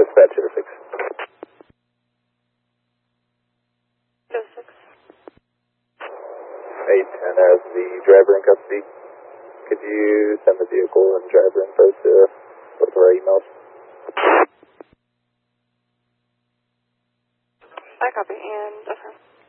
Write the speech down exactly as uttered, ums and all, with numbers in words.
dispatch to the six. Go six. eight ten has the driver in custody. Could you send the vehicle and driver info to both of our emails? I copy and affirm.